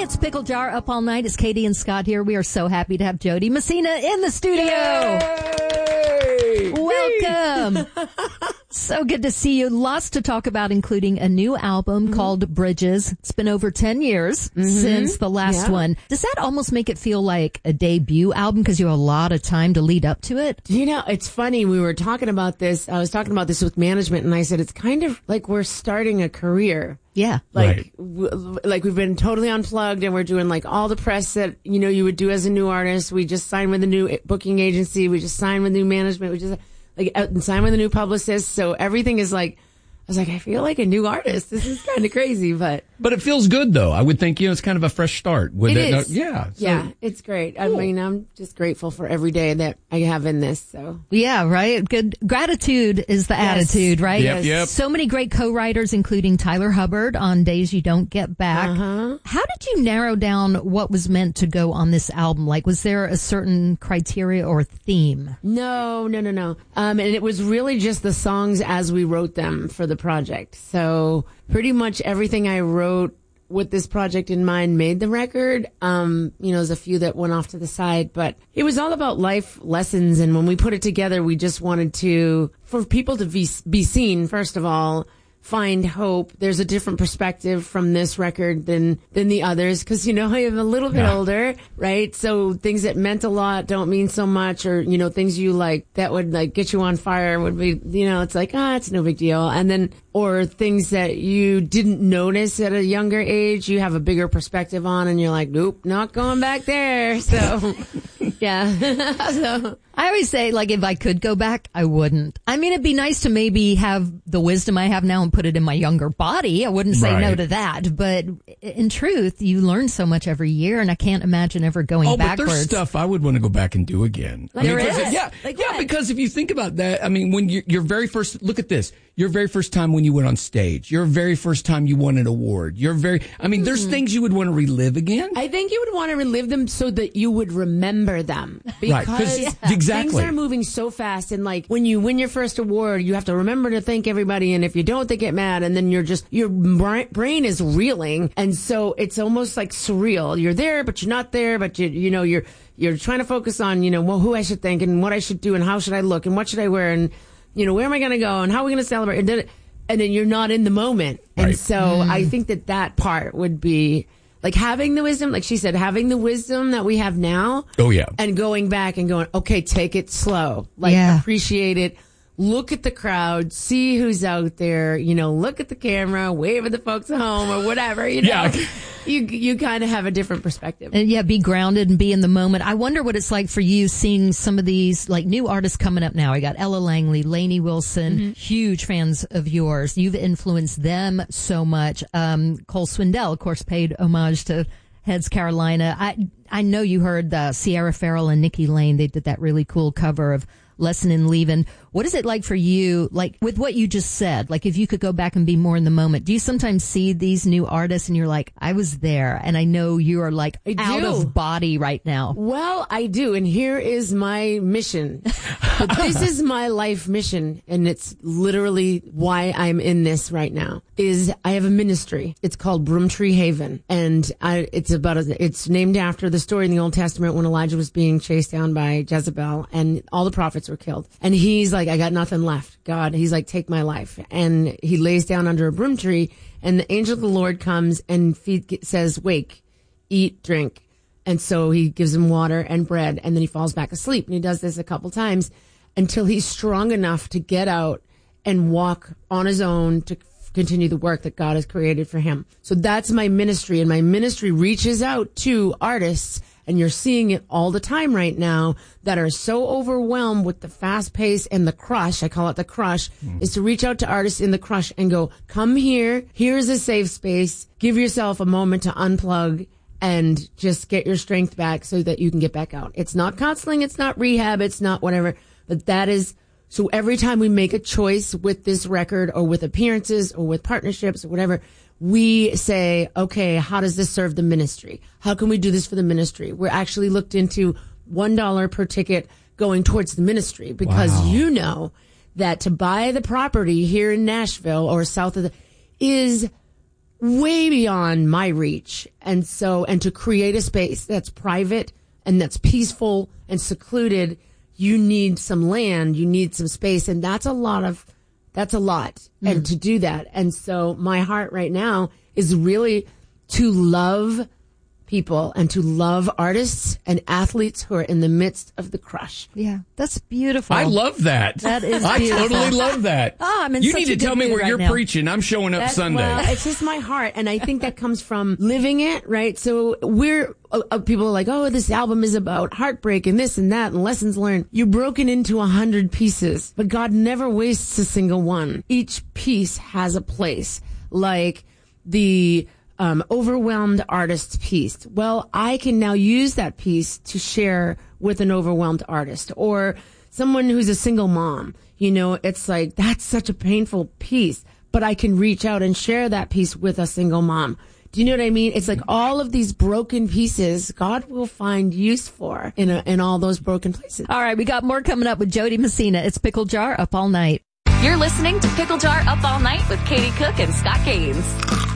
It's Pickle Jar Up All Night. It's Katie and Scott here. We are so happy to have Jody Messina in the studio. Yay! Welcome. So good to see you. Lots to talk about, including a new album called Bridges. It's been over 10 years since the last one. Does that almost make it feel like a debut album because you have a lot of time to lead up to it? You know, it's funny. We were talking about this. I was talking about this with management, and I said it's kind of like we're starting a career. Yeah. Like, like we've been totally unplugged, and we're doing like all the press that, you know, you would do as a new artist. We just signed with a new booking agency. We just signed with new management. We just signed with a new publicist. So everything is like, I was like, I feel like a new artist. This is kind of crazy, but it feels good though. I would think, you know, it's kind of a fresh start. It is. Yeah. Yeah, it's great. Cool. I mean, I'm just grateful for every day that I have in this. So yeah, right. Good. Gratitude is the attitude, right? Yep. So many great co-writers, including Tyler Hubbard on Days You Don't Get Back. How did you narrow down what was meant to go on this album? Like, was there a certain criteria or theme? No. And it was really just the songs as we wrote them for the project. So pretty much everything I wrote with this project in mind made the record. You know, there's a few that went off to the side, but it was all about life lessons. And when we put it together, we just wanted for people to be seen, first of all, find hope. There's a different perspective from this record than the others. Cause, you know, I am a little bit older, right? So things that meant a lot don't mean so much, or, you know, things you like that would like get you on fire would be, you know, it's like, it's no big deal. And then, or things that you didn't notice at a younger age, you have a bigger perspective on, and you're like, nope, not going back there. So, yeah. So I always say, like, if I could go back, I wouldn't. I mean, it'd be nice to maybe have the wisdom I have now and put it in my younger body. I wouldn't say no to that. But in truth, you learn so much every year, and I can't imagine ever going backwards. But there's stuff I would want to go back and do again. Like there is? Because if you think about that, I mean, when your very first, look at this, your very first time when you went on stage, your very first time you won an award, there's things you would want to relive again. I think you would want to relive them so that you would remember them. Because things are moving so fast, and like when you win your first award, you have to remember to thank everybody, and if you don't, they get mad, and then your brain is reeling, and so it's almost like surreal. You're there, but you're not there, but you're trying to focus on, who I should thank and what I should do and how should I look and what should I wear and, where am I going to go and how are we going to celebrate? And then you're not in the moment. Right. And so I think that part would be like having the wisdom, like she said, having the wisdom that we have now. Oh, yeah. And going back and going, okay, take it slow. Like appreciate it. Look at the crowd, see who's out there, look at the camera, wave at the folks at home or whatever, Yeah. You kind of have a different perspective. And be grounded and be in the moment. I wonder what it's like for you seeing some of these like new artists coming up now. I got Ella Langley, Lainey Wilson, huge fans of yours. You've influenced them so much. Cole Swindell, of course, paid homage to Heads Carolina. I know you heard Sierra Farrell and Nikki Lane. They did that really cool cover of Lesson in Leaving. What is it like for you, like with what you just said, like if you could go back and be more in the moment, do you sometimes see these new artists and you're like, I was there and I know you are like out of body right now? Well, I do. And here is my mission. This is my life mission. And it's literally why I'm in this right now is I have a ministry. It's called Broomtree Haven. And it's named after the story in the Old Testament when Elijah was being chased down by Jezebel and all the prophets were killed. And he's like, I got nothing left. God, he's like, take my life. And he lays down under a broom tree and the angel of the Lord comes and says, wake, eat, drink. And so he gives him water and bread and then he falls back asleep. And he does this a couple times until he's strong enough to get out and walk on his own to continue the work that God has created for him. So that's my ministry. And my ministry reaches out to artists. And you're seeing it all the time right now that are so overwhelmed with the fast pace and the crush. I call it the crush is to reach out to artists in the crush and go, come here. Here's a safe space. Give yourself a moment to unplug and just get your strength back so that you can get back out. It's not counseling. It's not rehab. It's not whatever. But that is, so every time we make a choice with this record or with appearances or with partnerships or whatever, we say, okay, how does this serve the ministry? How can we do this for the ministry? We're actually looked into $1 per ticket going towards the ministry because that to buy the property here in Nashville or south of is way beyond my reach. And to create a space that's private and that's peaceful and secluded, you need some land, you need some space. And that's a lot. And to do that. And so my heart right now is really to love people and to love artists and athletes who are in the midst of the crush. Yeah, that's beautiful. I love that. That is I beautiful. totally love that. Oh, I'm in you such need a to tell good me mood where right you're now. preaching. I'm showing up Sunday. Well, it's just my heart. And I think that comes from living it, right? So people are like, oh, this album is about heartbreak and this and that and lessons learned. You're broken into 100 pieces, but God never wastes a single one. Each piece has a place, like the overwhelmed artist piece. Well, I can now use that piece to share with an overwhelmed artist or someone who's a single mom. You know, it's like, that's such a painful piece, but I can reach out and share that piece with a single mom. Do you know what I mean? It's like all of these broken pieces, God will find use for in all those broken places. All right, we got more coming up with Jody Messina. It's Pickle Jar Up All Night. You're listening to Pickle Jar Up All Night with Katie Cook and Scott Gaines.